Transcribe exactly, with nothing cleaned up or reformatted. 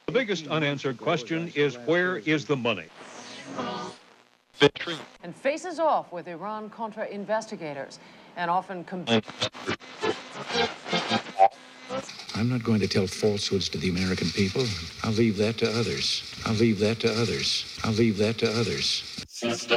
The biggest unanswered question is, where is the money? And faces off with Iran-Contra investigators and often... Com- I'm not going to tell falsehoods to the American people. I'll leave that to others. I'll leave that to others. I'll leave that to others.